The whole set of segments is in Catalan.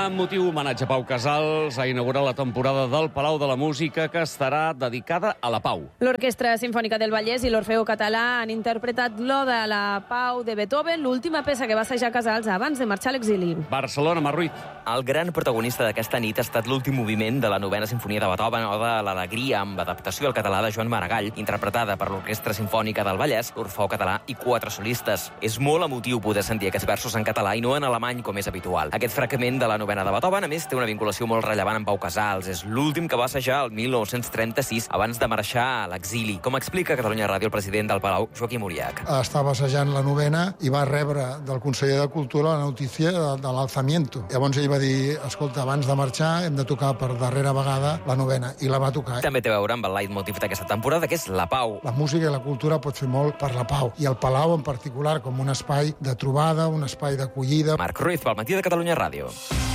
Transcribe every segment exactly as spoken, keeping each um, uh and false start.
Amb motiu homenatge a Pau Casals, ha inaugurat la temporada del Palau de la Música, que estarà dedicada a la pau. L'Orquestra Simfònica del Vallès i l'Orfeo Català han interpretat l'Oda a la Pau de Beethoven, l'última peça que va assajar Casals abans de marxar a l'exili. Barcelona, Marruit. El gran protagonista d'aquesta nit ha estat l'últim moviment de la novena sinfonia de Beethoven, Oda a l'Alegria, amb adaptació al català de Joan Maragall, interpretada per l'Orquestra Simfònica del Vallès, l'Orfeo Català i quatre solistes. És molt emotiu poder sentir aquests versos en català i no en alemany, com és habitual. Aquest fragment de la novena de Beethoven, a més, té una vinculació molt rellevant amb Pau Casals. És l'últim que va assajar el mil nou-cents trenta-sis abans de marxar a l'exili. Com explica a Catalunya Ràdio el president del Palau, Joaquim Uriach. Estava assajant la novena i va rebre del conseller de Cultura la notícia de, de l'alzamiento. Llavors ell va dir, escolta, abans de marxar hem de tocar per darrera vegada la novena, i la va tocar. També té a veure amb el leitmotiv d'aquesta temporada, que és la pau. La música i la cultura pot fer molt per la pau, i el Palau en particular com un espai de trobada, un espai d'acollida. Marc Ruiz, pel Matí de Catalunya Ràdio.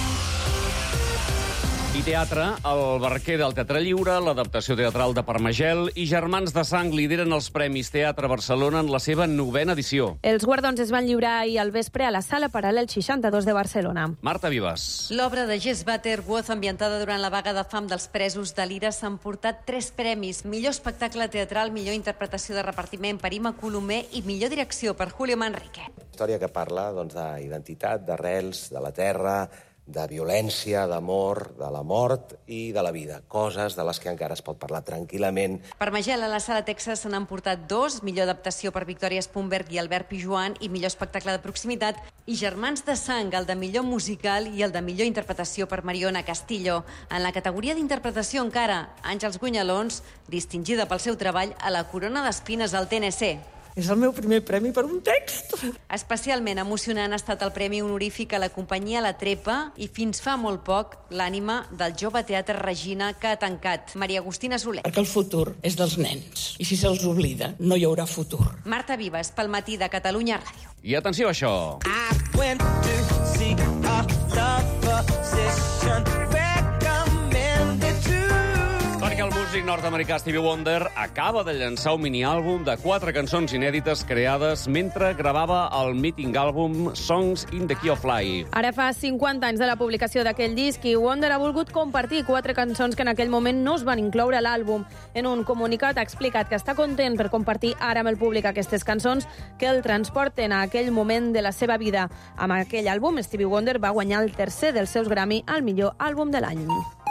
I teatre, el Barquer del Teatre Lliure, l'adaptació teatral de Parmagel i Germans de Sang lideren els Premis Teatre Barcelona en la seva novena edició. Els guardons es van lliurar ahir al vespre a la Sala Paral·lel seixanta-dos de Barcelona. Marta Vives. L'obra de Jess Butterworth, ambientada durant la vaga de fam dels presos de l'Ira, s'ha emportat tres premis. Millor espectacle teatral, millor interpretació de repartiment per Ima Colomer i millor direcció per Julio Manrique. Història que parla doncs, d'identitat, d'arrels, de la terra, de violència, d'amor, de la mort i de la vida. Coses de les que encara es pot parlar tranquil·lament. Parmagel a la Sala Texas se n'han portat dos, millor adaptació per Victòria Spunberg i Albert Pijuan i millor espectacle de proximitat, i Germans de Sang, el de millor musical i el de millor interpretació per Mariona Castillo. En la categoria d'interpretació encara, Àngels Gunyalons, distingida pel seu treball a la Corona d'Espines al T N C. És el meu primer premi per un text. Especialment emocionant ha estat el premi honorífic a la companyia La Trepa i fins fa molt poc l'ànima del Jove Teatre Regina, que ha tancat. Maria Agustina Soler. Perquè el futur és dels nens, i si se'ls oblida no hi haurà futur. Marta Vives, pel Matí de Catalunya Ràdio. I atenció a això. I went to see a love physician recommended to. Perquè el músic nord-americà Stevie Wonder acaba de llançar un mini-àlbum de quatre cançons inèdites creades mentre gravava el míting àlbum Songs in the Key of Life. Ara fa cinquanta anys de la publicació d'aquell disc i Wonder ha volgut compartir quatre cançons que en aquell moment no es van incloure a l'àlbum. En un comunicat ha explicat que està content per compartir ara amb el públic aquestes cançons que el transporten a aquell moment de la seva vida. Amb aquell àlbum, Stevie Wonder va guanyar el tercer dels seus Grammy al millor àlbum de l'any.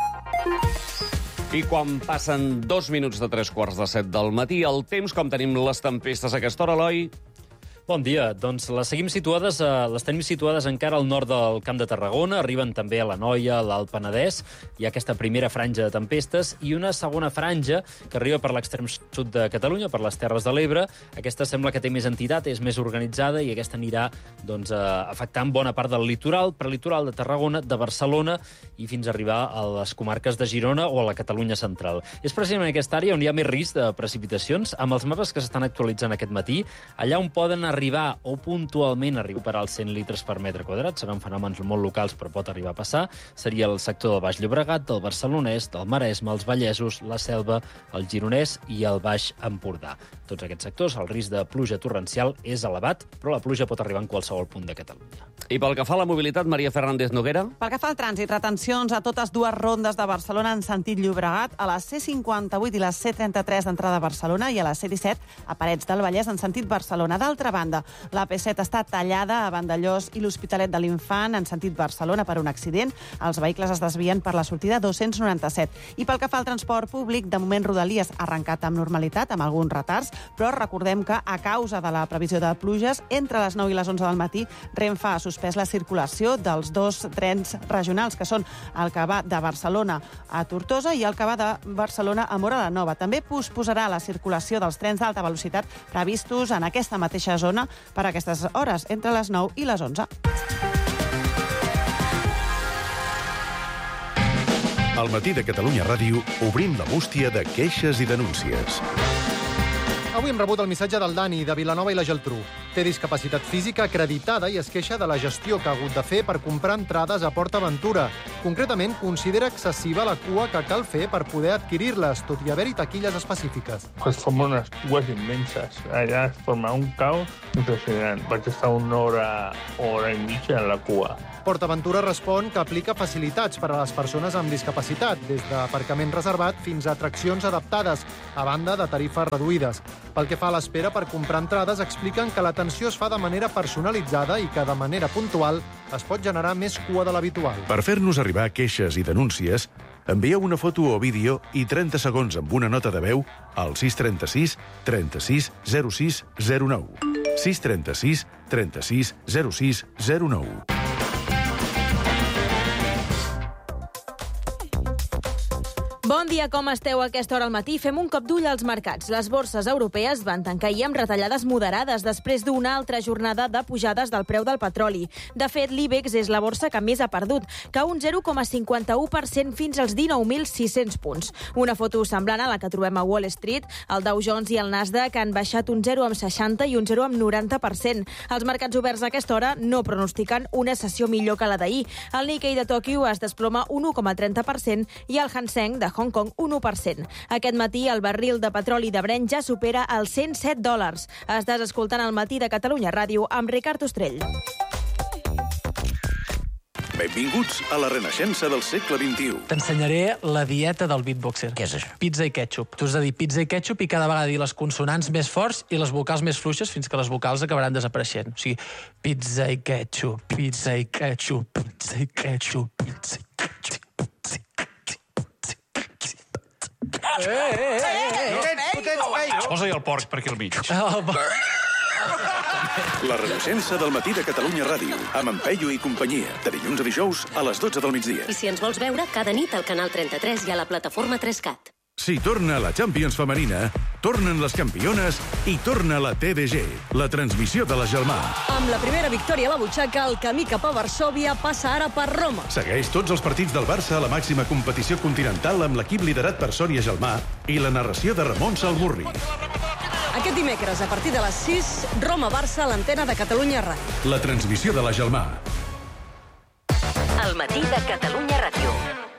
I quan passen dos minuts de tres quarts de set del matí, el temps, com tenim les tempestes a aquesta hora, Eloi? Bon dia. Doncs les seguim situades, eh, les tenim situades encara al nord del Camp de Tarragona, arriben també a l'Anoia, a l'Alt Penedès. Hi ha aquesta primera franja de tempestes i una segona franja que arriba per l'extrem sud de Catalunya, per les Terres de l'Ebre. Aquesta sembla que té més entitat, és més organitzada i aquesta anirà doncs, eh, afectant bona part del litoral, prelitoral de Tarragona, de Barcelona i fins a arribar a les comarques de Girona o a la Catalunya central. És precisament en aquesta àrea on hi ha més risc de precipitacions. Amb els mapes que s'estan actualitzant aquest matí, allà on poden arribar o puntualment arribar per als cent litres per metre quadrat, seran fenòmens molt locals però pot arribar a passar, seria el sector del Baix Llobregat, del Barcelonès, del Maresme, els Vallesos, la Selva, el Gironès i el Baix Empordà. Tots aquests sectors, el risc de pluja torrencial és elevat, però la pluja pot arribar en qualsevol punt de Catalunya. I pel que fa a la mobilitat, Maria Fernández Noguera? Pel que fa al trànsit, retencions a totes dues rondes de Barcelona en sentit Llobregat, a la C cinquanta-vuit i la C trenta-tres d'entrada a Barcelona i a la C disset a Parets del Vallès en sentit Barcelona. D'altra banda, la P set està tallada a Vandellòs i l'Hospitalet de l'Infant en sentit Barcelona per un accident. Els vehicles es desvien per la sortida dos-cents noranta-set. I pel que fa al transport públic, de moment Rodalies ha arrencat amb normalitat, amb alguns retards, però recordem que a causa de la previsió de pluges, entre les nou i les onze del matí, Renfe ha suspès la circulació dels dos trens regionals, que són el que va de Barcelona a Tortosa i el que va de Barcelona a Móra la Nova. També posposarà la circulació dels trens d'alta velocitat previstos en aquesta mateixa zona per a aquestes hores, entre les nou i les onze. Al Matí de Catalunya Ràdio obrim la bústia de queixes i denúncies. Avui hem rebut el missatge del Dani, de Vilanova i la Geltrú. Té discapacitat física acreditada i es queixa de la gestió que ha hagut de fer per comprar entrades a Port Aventura. Concretament, considera excessiva la cua que cal fer per poder adquirir-les, tot i haver-hi taquilles específiques. Pues forma unes cues immenses. Allà es forma un caos impressionant. Vaig estar una hora, hora i mitja en la cua. PortAventura respon que aplica facilitats per a les persones amb discapacitat, des d'aparcament reservat fins a atraccions adaptades, a banda de tarifes reduïdes. Pel que fa a l'espera per comprar entrades, expliquen que l'atenció es fa de manera personalitzada i que de manera puntual es pot generar més cua de l'habitual. Per fer-nos arribar queixes i denúncies, envieu una foto o vídeo i trenta segons amb una nota de veu al sis trenta sis trenta sis zero sis zero nou. sis trenta sis trenta sis zero sis zero nou. Bon dia, com esteu a aquesta hora al matí? Fem un cop d'ull als mercats. Les borses europees van tancar ahir amb retallades moderades després d'una altra jornada de pujades del preu del petroli. De fet, l'IBEX és la borsa que més ha perdut, cau un zero coma cinquanta-u per cent fins als dinou mil sis-cents punts. Una foto semblant a la que trobem a Wall Street. El Dow Jones i el Nasdaq han baixat un zero coma seixanta i un zero coma noranta per cent. Els mercats oberts a aquesta hora no pronostiquen una sessió millor que la d'ahir. El Nikkei de Tòquio es desploma un u coma trenta per cent i el Hang Seng de Hong Kong un u per cent. Aquest matí el barril de petroli de Brent ja supera els cent set dòlars. Estàs escoltant el Matí de Catalunya Ràdio amb Ricard Ostrell. Benvinguts a la renaixença del segle vint-i-u. T'ensenyaré la dieta del beatboxer. Què és això? Pizza i ketchup. Tu has de dir pizza i ketchup i cada vegada dir les consonants més forts i les vocals més fluixes fins que les vocals acabaran desapareixent. O sigui, pizza i ketchup, pizza i ketchup, pizza i ketchup, pizza i ketchup. Eh, eh, eh, eh, potents, potents, ei! Posa-hi el porc per aquí al mig. La renaixença del Matí de Catalunya Ràdio, amb en Peyu i companyia, de dilluns a dijous a les dotze del migdia. I si ens vols veure, cada nit al canal trenta-tres i a la plataforma tres cat. Si torna la Champions femenina, tornen les campiones i torna la T D G, la transmissió de la Gelmà. Amb la primera victòria a la butxaca, el camí cap a Varsòvia passa ara per Roma. Segueix tots els partits del Barça a la màxima competició continental amb l'equip liderat per Sònia Gelmà i la narració de Ramon Salmurri. Aquest dimecres, a partir de les sis, Roma-Barça a l'antena de Catalunya Ràdio. La transmissió de la Gelmà. El Matí de Catalunya Ràdio.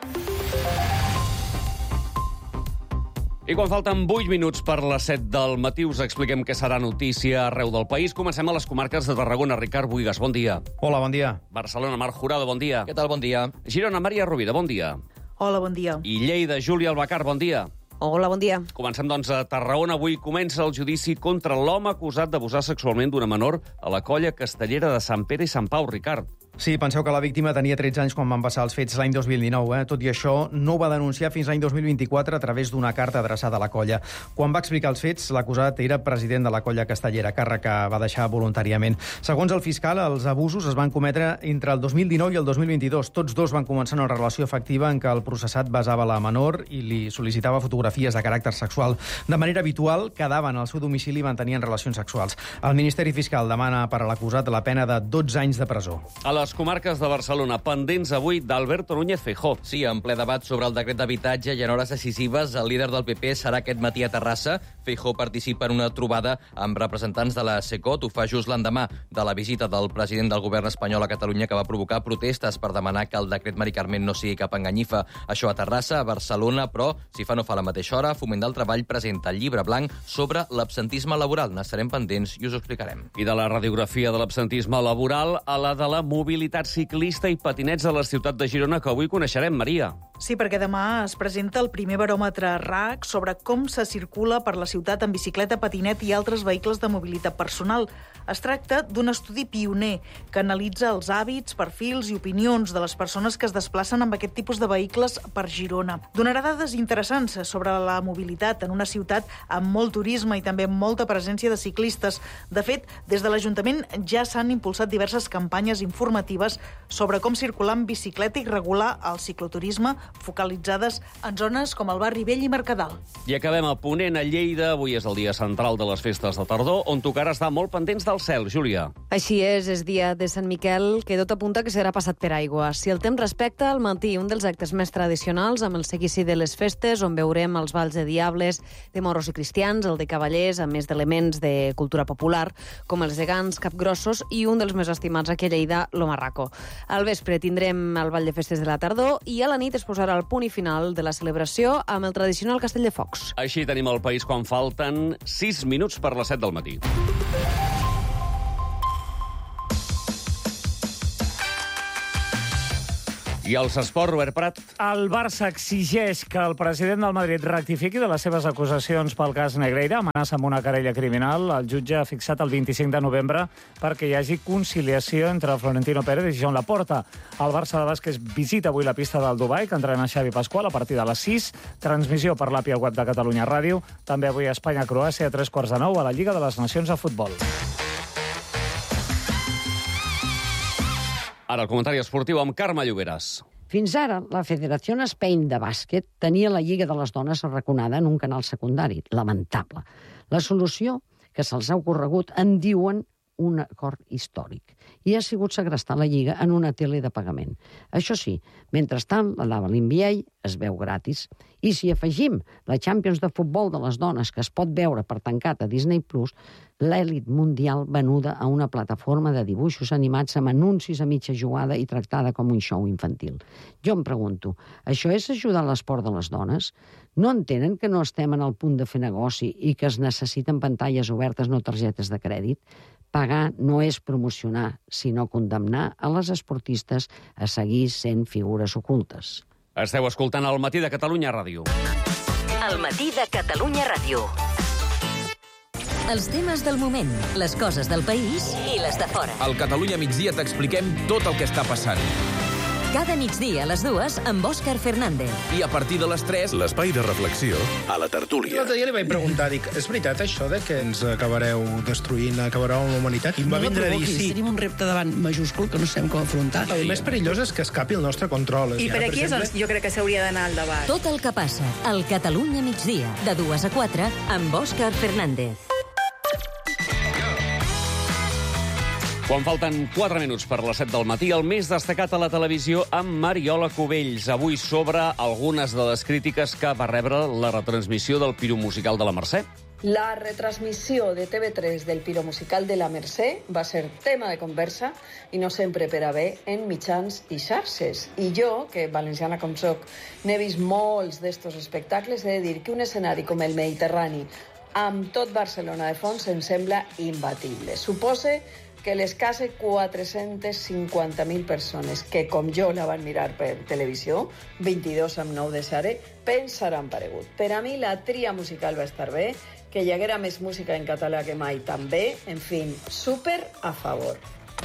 I quan falten vuit minuts per les set del matí us expliquem què serà notícia arreu del país. Comencem a les comarques de Tarragona. Ricard Buigas, bon dia. Hola, bon dia. Barcelona, Marc Jurado, bon dia. Què tal, bon dia. Girona, Maria Rovira, bon dia. Hola, bon dia. I Lleida, Júlia Albacar, bon dia. Hola, bon dia. Comencem, doncs, a Tarragona. Avui comença el judici contra l'home acusat d'abusar sexualment d'una menor a la colla castellera de Sant Pere i Sant Pau, Ricard. Sí, penseu que la víctima tenia tretze anys quan van passar els fets l'any dos mil dinou. Eh? Tot i això, no ho va denunciar fins l'any dos mil vint-i-quatre a través d'una carta adreçada a la colla. Quan va explicar els fets, l'acusat era president de la colla castellera, càrrec que va deixar voluntàriament. Segons el fiscal, els abusos es van cometre entre el dos mil dinou i el dos mil vint-i-dos. Tots dos van començar una relació afectiva en què el processat basava la menor i li sol·licitava fotografies de caràcter sexual. De manera habitual, quedaven al seu domicili i mantenien relacions sexuals. El Ministeri Fiscal demana per a l'acusat la pena de dotze anys de presó. A les comarques de Barcelona, pendents avui d'Alberto Núñez Feijóo. Sí, en ple debat sobre el decret d'habitatge i en hores decisives, el líder del P P serà aquest matí a Terrassa. Feijóo participa en una trobada amb representants de la SECOT. Ho fa just l'endemà de la visita del president del govern espanyol a Catalunya, que va provocar protestes per demanar que el decret Mari Carmen no sigui cap enganyifa. Això a Terrassa, a Barcelona, però, si fa no fa la mateixa hora, Foment del Treball presenta el llibre blanc sobre l'absentisme laboral. N'estarem pendents i us ho explicarem. I de la radiografia de l'absentisme laboral a la de la mobilitat ciclista i patinets a la ciutat de Girona, que avui coneixerem, Maria. Sí, perquè demà es presenta el primer baròmetre R A C sobre com se circula per la ciutat en bicicleta, patinet i altres vehicles de mobilitat personal. Es tracta d'un estudi pioner que analitza els hàbits, perfils i opinions de les persones que es desplacen amb aquest tipus de vehicles per Girona. Donarà dades interessants sobre la mobilitat en una ciutat amb molt turisme i també amb molta presència de ciclistes. De fet, des de l'Ajuntament ja s'han impulsat diverses campanyes informatives sobre com circular amb bicicleta i regular el cicloturisme, focalitzades en zones com el barri Vell i Mercadal. I acabem a Ponent, a Lleida. Avui és el dia central de les festes de tardor, on tocarà estar molt pendents del cel, Júlia. Així és, és dia de Sant Miquel, que tot apunta que serà passat per aigua. Si el temps respecta, al matí, un dels actes més tradicionals, amb el seguici de les festes, on veurem els balls de diables, de morros i cristians, el de cavallers, a més d'elements de cultura popular, com els gegants, capgrossos, i un dels més estimats aquí a Lleida, l'Omarraco. Al vespre tindrem el ball de festes de la tardor i a la nit es posarà el punt i final de la celebració amb el tradicional castell de focs. Així tenim el país quan falten sis minuts per les set del matí. I els esport, Robert Prat. El Barça exigeix que el president del Madrid rectifiqui de les seves acusacions pel cas Negreira, amenaça amb una querella criminal. El jutge ha fixat el vint-i-cinc de novembre perquè hi hagi conciliació entre Florentino Pérez i Joan Laporta. El Barça de bàsquet visita avui la pista del Dubai, que entrena Xavi Pasqual a partir de les sis. Transmissió per l'A P I al web de Catalunya Ràdio. També avui a Espanya-Croàcia a tres quarts de nou a la Lliga de les Nacions de Futbol. Ara el comentari esportiu amb Carme Lloberes. Fins ara, la Federació Spain de Bàsquet tenia la Lliga de les Dones arraconada en un canal secundari. Lamentable. La solució que se'ls ha ocorregut en diuen un acord històric. I ha sigut segrestar la Lliga en una tele de pagament. Això sí, mentrestant, la de l'N B A es veu gratis. I si afegim la Champions de futbol de les dones que es pot veure per tancat a Disney plus, l'èlit mundial venuda a una plataforma de dibuixos animats amb anuncis a mitja jugada i tractada com un show infantil. Jo em pregunto, això és ajudar l'esport de les dones? No entenen que no estem en el punt de fer negoci i que es necessiten pantalles obertes, no targetes de crèdit? Pagar no és promocionar, sinó condemnar a les esportistes a seguir sent figures ocultes. Esteu escoltant el Matí de Catalunya Ràdio. El Matí de Catalunya Ràdio. Els temes del moment, les coses del país i les de fora. Al Catalunya migdia t'expliquem tot el que està passant. Cada migdia a les dues amb Òscar Fernández. I a partir de les tres... L'espai de reflexió a la tertúlia. L'altre dia li vaig preguntar, dic, és veritat això de que ens acabareu destruint, acabareu amb la humanitat? I em va No la vindre a dir provoquis, sí. tenim un repte davant majúscul que no sabem com afrontar. El més perillós és que escapi el nostre control. I per aquí és on jo crec que s'hauria d'anar al debat. Tot el que passa al Catalunya migdia, de dues a quatre, amb Òscar Fernández. Quan falten quatre minuts per les set del matí, el més destacat a la televisió amb Mariola Cubells. Avui sobre algunes de les crítiques que va rebre la retransmissió del Piro Musical de la Mercè. La retransmissió de T V tres del Piro Musical de la Mercè va ser tema de conversa i no sempre per a bé en mitjans i xarxes. I jo, que valenciana com soc, n'he vist molts d'estos espectacles, he de dir que un escenari com el Mediterrani, amb tot Barcelona de fons, em sembla imbatible. Supose que les quasi quatre-centes cinquanta mil persones que, com jo, la van mirar per televisió, vint-i-dos amb nou de Xare, pensaran paregut. Per a mi, la tria musical va estar bé, que hi haguera més música en català que mai també. En fi, súper a favor.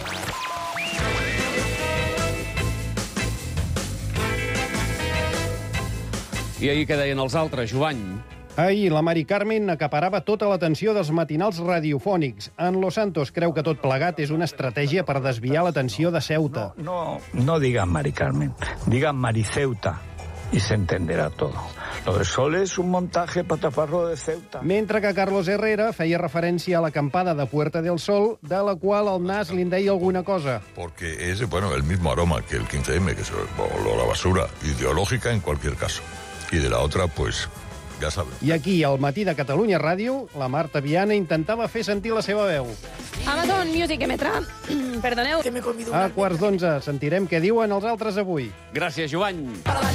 I ahir què deien els altres, Jovany? Ahir la Mari Carmen acaparava tota l'atenció dels matinals radiofònics. En Los Santos creu que tot plegat és una estratègia per desviar l'atenció de Ceuta. No, no digan Mari Carmen, digan Mariceuta y se entenderá todo. Lo de Sol es un montaje patafarro de Ceuta. Mentre que Carlos Herrera feia referència a l'acampada de Puerta del Sol, de la qual el nas li en deia alguna cosa. Porque es, bueno, el mismo aroma que el quince eme, que es la basura ideológica en cualquier caso. Y de la otra, pues... ja saben. I aquí, al Matí de Catalunya Ràdio, la Marta Viana intentava fer sentir la seva veu. Amazon Music Emetra. Perdoneu. A quarts d'onze sentirem què diuen els altres avui. Gràcies, Joan.